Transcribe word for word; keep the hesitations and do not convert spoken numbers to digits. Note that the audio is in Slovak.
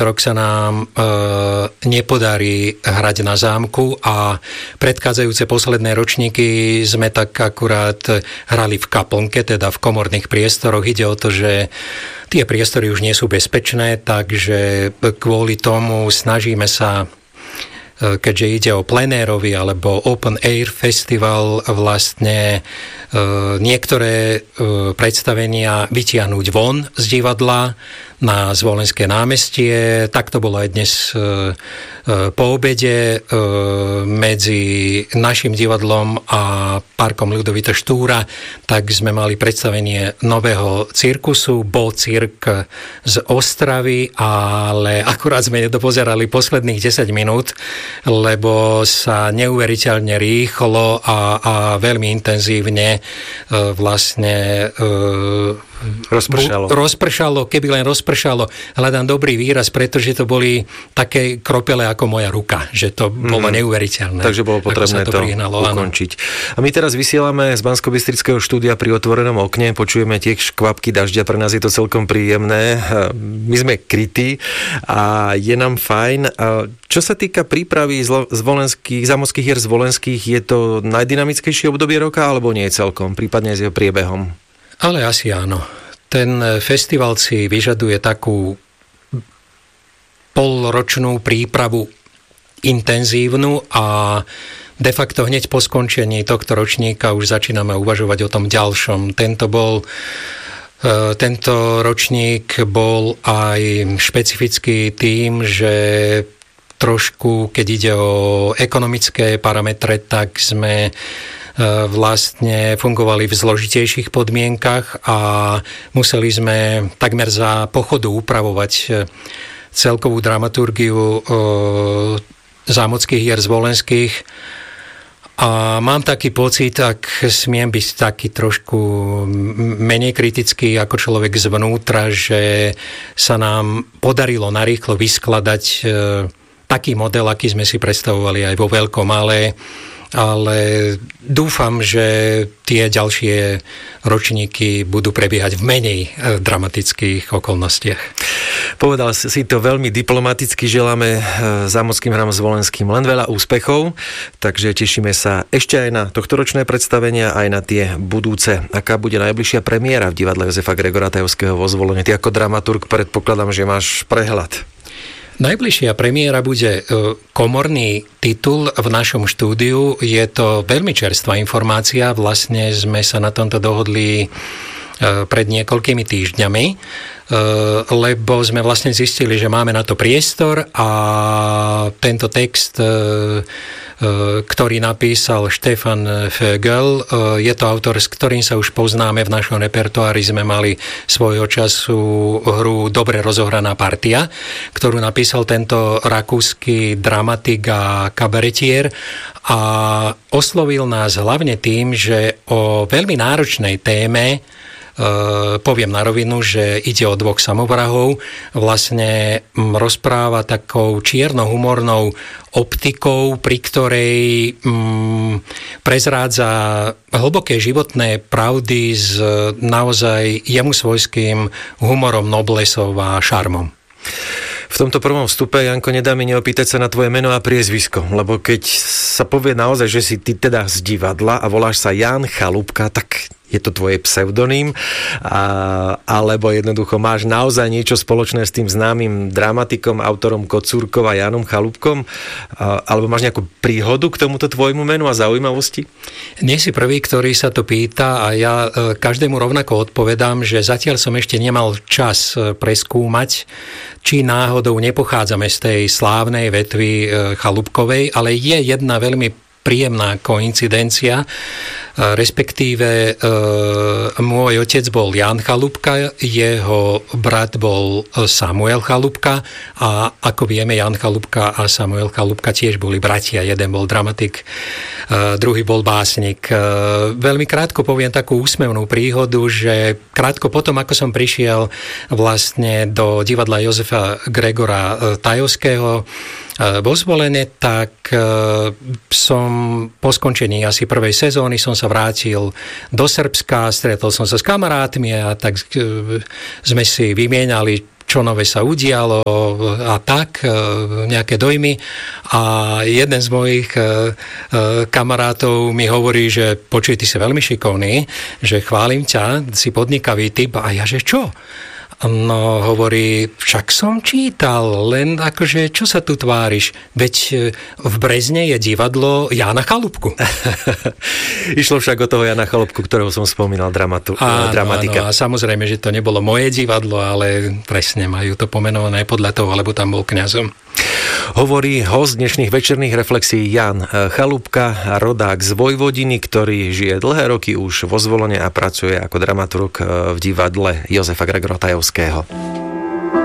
rok sa nám e, nepodarí hrať na zámku a predchádzajúce posledné ročníky sme tak akurát hrali v kaplnke, teda v komorných priestoroch. Ide o to, že tie priestory už nie sú bezpečné, takže kvôli tomu snažíme sa, keďže ide o plenérový alebo open air festival, vlastne niektoré predstavenia vytiahnuť von z divadla na Zvolenské námestie. Tak to bolo aj dnes po obede medzi našim divadlom a parkom Ľudovita Štúra, tak sme mali predstavenie nového cirkusu, Bol cirk z Ostravy, ale akurát sme nedopozerali posledných desať minút, lebo sa neuveriteľne rýchlo a, a veľmi intenzívne vlastne rozpršalo. rozpršalo, keby len rozpršalo. Hľadám dobrý výraz, pretože to boli také kropele ako moja ruka, že to bolo mm. neuveriteľné. Takže bolo potrebné to, to prihnalo, ukončiť. Áno. A my teraz vysielame z Banskobystrického štúdia pri otvorenom okne, počujeme tie škvapky dažďa, pre nás je to celkom príjemné. My sme krytí a je nám fajn. Čo sa týka prípravy zvolenských, zámockých hier zvolenských, je to najdynamickejšie obdobie roka, alebo nie celkom, prípadne s jeho priebehom? Ale asi áno. Ten festival si vyžaduje takú polročnú prípravu intenzívnu a de facto hneď po skončení tohto ročníka už začíname uvažovať o tom ďalšom. Tento bol tento ročník bol aj špecifický tým, že trošku, keď ide o ekonomické parametre, tak sme vlastne fungovali v zložitejších podmienkach a museli sme takmer za pochodu upravovať celkovú dramaturgiu zámockých hier zvolenských. A mám taký pocit, ak smiem byť taký trošku menej kritický ako človek zvnútra, že sa nám podarilo narýchlo vyskladať taký model, aký sme si predstavovali aj vo veľkom, ale ale dúfam, že tie ďalšie ročníky budú prebiehať v menej dramatických okolnostiach. Povedal si to veľmi diplomaticky, želáme zámockým hram zvolenským len veľa úspechov, takže tešíme sa ešte aj na tohtoročné predstavenia, aj na tie budúce. Aká bude najbližšia premiéra v divadle Jozefa Gregora Tajovského vo Zvolene? Ty ako dramaturg predpokladám, že máš prehľad. Najbližšia premiéra bude komorný titul v našom štúdiu. Je to veľmi čerstvá informácia. Vlastne sme sa na tomto dohodli pred niekoľkými týždňami, lebo sme vlastne zistili, že máme na to priestor a tento text, ktorý napísal Štefan Vögel, je to autor, s ktorým sa už poznáme v našom repertoári. Sme mali svojho času hru Dobre rozohraná partia, ktorú napísal tento rakúsky dramatik a kabaretier a oslovil nás hlavne tým, že o veľmi náročnej téme, Uh, poviem na rovinu, že ide o dvoch samovrahov, vlastne m, rozpráva takou čierno-humornou optikou, pri ktorej m, prezrádza hlboké životné pravdy s naozaj jemu svojským humorom, noblesou a šarmom. V tomto prvom vstupe, Janko, nedá mi neopýtať sa na tvoje meno a priezvisko, lebo keď sa povie naozaj, že si ty teda z divadla a voláš sa Ján Chalúbka, tak je to tvoje pseudonym, a, alebo jednoducho máš naozaj niečo spoločné s tým známym dramatikom, autorom Kocúrkov a Jánom Chalúbkom, a, alebo máš nejakú príhodu k tomuto tvojmu menu a zaujímavosti? Nie si prvý, ktorý sa to pýta a ja každému rovnako odpovedám, že zatiaľ som ešte nemal čas preskúmať, či náhodou nepochádzame z tej slávnej vetvy Chalúbkovej, ale je jedna veľmi príjemná koincidencia, respektíve e, môj otec bol Ján Chalúbka, jeho brat bol Samuel Chalúbka a ako vieme, Ján Chalúbka a Samuel Chalúbka tiež boli bratia. Jeden bol dramatik, e, druhý bol básnik. E, veľmi krátko poviem takú úsmevnú príhodu, že krátko potom, ako som prišiel vlastne do divadla Jozefa Gregora Tajovského vo Zvolene, tak som po skončení asi prvej sezóny som sa vrátil do Srbska, stretol som sa s kamarátmi a tak sme si vymieniali čo nové sa udialo a tak, nejaké dojmy. A jeden z mojich kamarátov mi hovorí, že počuj, ty si veľmi šikovný, že chválim ťa, si podnikavý typ. A ja, že čo? No, hovorí, však som čítal, len akože, čo sa tu tváriš? Veď v Brezne je divadlo Jána Chalúbku. Išlo však o toho Jana Chalúbku, ktorého som spomínal, dramatu, áno, dramatika. Áno, a samozrejme, že to nebolo moje divadlo, ale presne majú to pomenované podľa toho, lebo tam bol kňazom. Hovorí host dnešných večerných reflexí Jan Chalúbka, rodák z Vojvodiny, ktorý žije dlhé roky už vo Zvolene a pracuje ako dramaturg v divadle Jozefa Gregora Tajovského.